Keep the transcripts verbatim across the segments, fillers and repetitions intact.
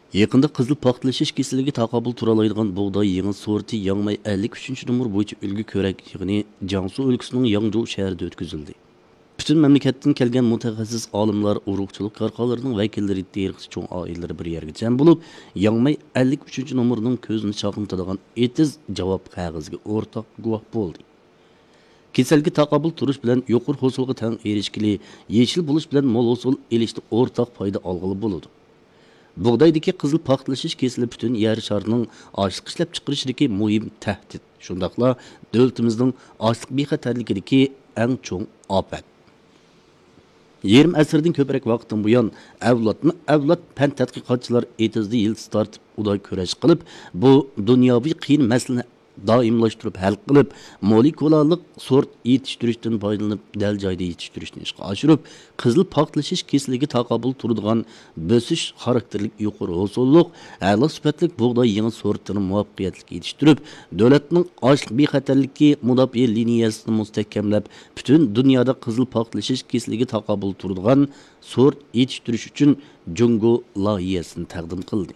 Yaqında qizil paxtalashish kasaliga taqobil tura oladigan bug'doy yangi sorti Yangmay ellik uchinchi nomer bo'yicha ulgu ko'rak yig'ini Jiangsu o'lkasining Yangzhou shahrida o'tkazildi. Butun mamlakatdan kelgan mutaxassis olimlar, urug'chilik korxonalarining vakillari, tarixchi cho'ng oilalari bir yerga jam bo'lib, Yangmay ellik uchinchi nomerning ko'zini chaqintadigan etiz javob qog'oziga o'rtoq guvoh bo'ldi. Kasalga taqobil turish bilan yuqori hosilga teng erishgili, yechil bo'lish bilan mo'l hosil elishda o'rtoq foyda olg'ili bo'ladi. Bug'doydagi qizil paxtalashish kasali butun yer sharining ochliq ishlab chiqarishidagi muhim tahdid. Shundaqla davlatimizning ochliq bexatarligidagi eng cho'ng ofat. Yarim asrdan ko'proq vaqtdan buyon avlodni avlod fan tadqiqotchilar etizda yil startib uday kurash qilib, bu dunyoviy qiyin masalani doimlashtirib hal qilib, molekularlik sort yetishtirishdan foydalanib dal joyda yetishtirishni ishga oshirib, qizil paxtalashish kasaliga taqobil turadigan bosish xarakterlik yuqori hosilliq, a'lo sifatli bug'doy yangi sortini muvaffaqiyatli yetishtirib, davlatning ochliq bexatarligi mudofaa liniyasini mustahkamlab, butun dunyoda qizil paxtalashish kasaliga taqobil turadigan sort yetishtirish uchun Jungo loyihasini taqdim qildi.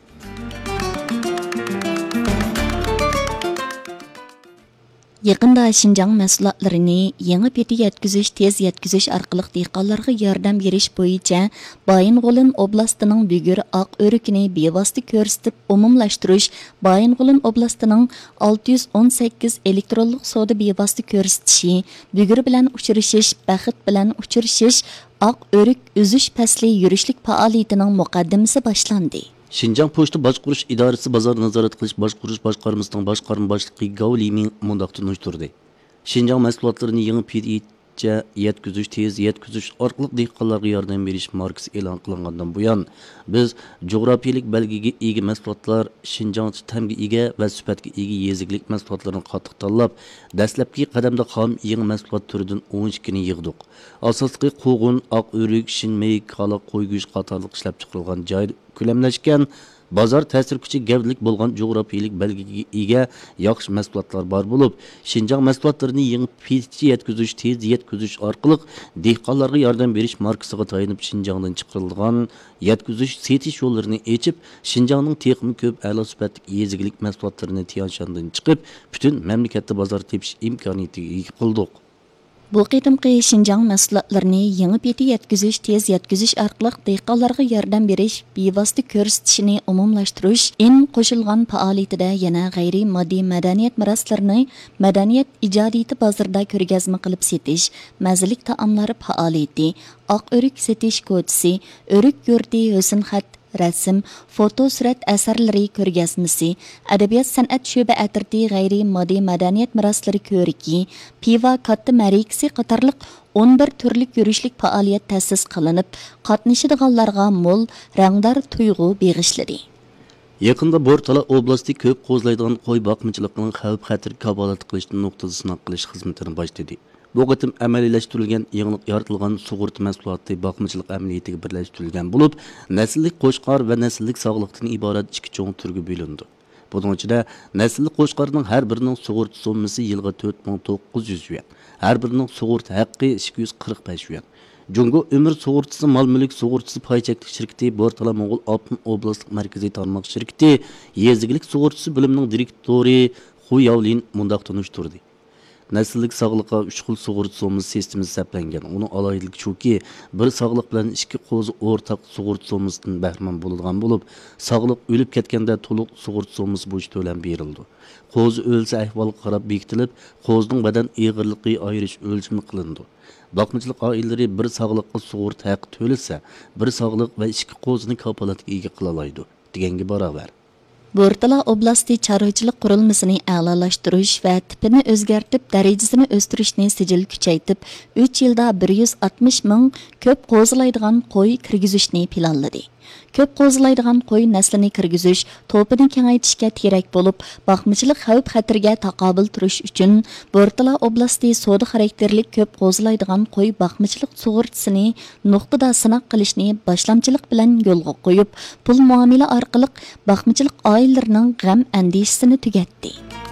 Yaqında Şinjan mahsulotlarini yangi peti yetkizish, tez yetkizish orqali dehqonlarga yordam berish bo'yicha Baying'olin oblastining Bugur oq o'rikini bevosita ko'rsatib umumlashtirish, Baying'olin oblastining olti yuz o'n sakkiz elektronlik savdo bevosita ko'rsatishi, Bugur bilan uchrashish, Baxit bilan uchrashish, oq o'rik uzish fasli yurishlik faoliyatining muqaddimasi boshlandi. Şinjan Poçta Başqurish idorasi bozor nazorat qilish boshqarish boshqarmasining boshqarma boshlig'i Gao Liming mundaq tunishtirdi. Şinjan mahsulotlarini yangi pidga yetkizish, tez yetkizish orqali dehqonlarga yordam berish markasi e'lon qilingandan buyon biz jo'grafiyalik belgiga ega mahsulotlar, Şinjan tamga ega va sifatga ega yeziklik mahsulotlarini qattiq tanlab, dastlabki qadamda xom yangi mahsulot turidan o'n ikki ni yig'dik. Asosli qo'g'un, oq o'rik, shinmey, qala, qo'y go'sht qatorliq ishlab chiqarilgan joy ko'lamlashgan bozor ta'sir kuchi gavdalik bo'lgan jo'grafiyalik belgiga ega yaxshi mahsulotlar bor bo'lib, Şinjan mahsulotlarini yangi pidga yetkizish, tez yetkizish orqali dehqonlarga yordam berish markasiga tayanib Şinjandan chiqarilgan yetkizish setish yo'llarini ochib, Şinjanning texmi ko'p a'lo sifatli yeziglik mahsulotlarini Tianshandan chiqib, butun mamlakatda bozor tepish imkoniyatiga ega qildik. Bu qitimqi Şinjan mahsulotlarini yangi peti yetkizish, tez yetkizish orqali dehqonlarga yordam berish, bevosita ko'rsatishni umumlashtirish in qo'shilgan faoliyatida yana g'ayriy moddiy madaniyat meroslarini madaniyat ijodiyati bozorida ko'rgazma qilib setish, mazalik taomlar faoliyati, oq o'rik setish ko'chisi, o'rik yurti husnxat rasm, foto surat asarlari ko'rgazmasi, adabiyot san'at sho'ba atirti g'ayriy moddiy madaniyat meroslari ko'riki, piva katta marikasi qatorliq o'n bir turlik yurishlik faoliyat ta'sis qilinib, qatnashadiganlarga mo'l rangdor tuyg'u beg'ishladi. Yaqında Bortala oblasti ko'p qo'zlaydigan qo'y boqmichiligining xavf-xatar kafolat qilishni nuqtasi sinab qilish xizmatini boshladi. Bu qatim amaliyleştirilgan yangilik yaratilgan sug'urta mahsuloti boqmichilik amaliyatiga birlashtirilgan bo'lib, nasllik qo'shqor va nasllik sog'liqdan iborat ikki cho'ng turga bo'lindi. Buning ichida nasllik qo'shqorning har birining sug'urta summasi yilga to'rt ming to'qqiz yuz yuan, har birining sug'urta haqqi ikki yuz qirq besh yuan. Jungo umr sug'urtasi mal mulk sug'urtasi paychaklik shirkati Bortala Mo'g'ul Altın oblastlik markaziy tarmoq shirkati yeziglik sug'urtasi bo'limining direktori Xu Yaolin mundaq tunishtirdi. Nasllik sog'liqqa uch xil sug'urta summasi sistemasi hisoblangan. Uning alohidaligi shuki, bir sog'liq bilan ikki qo'zi o'rtaq sug'urta summasidan bahramand bo'ladigan bo'lib, sog'liq o'lib ketganda to'liq sug'urta summasi bo'yicha to'lam berildi. Qo'zi o'lsa ahvolga qarab bekitilib, qo'zining badan og'irligi ayirish o'lchami qilindi. Boqmachilik oilalari bir sog'liqqa sug'urta haqqi to'lasa, bir sog'liq va ikki qo'zini kafolatga ega qila oladi deganga barobar. Bortala oblasti chorvachilik qurilmasini a'lolashtirish va tipini o'zgartib, darajasini o'stirishni sijil kuchaytirib, uch yilda bir yuz oltmish ming ko'p qo'zilaydigan qo'y kirgizishni planladi. Ko'p qo'zilaydigan qo'y naslini kirgizish, to'pini kengaytirishga kerak bo'lib, boqmichilik xavf-xatarga taqobil turish uchun Bortala oblasti savdo xarakterlik ko'p qo'zilaydigan qo'y boqmichilik sug'urtasini nuqtada sinaq qilishni boshlamchilik bilan yo'lga qo'yib, pul muomala orqali boqmichilik oilalarining g'am andishisini tugatdi.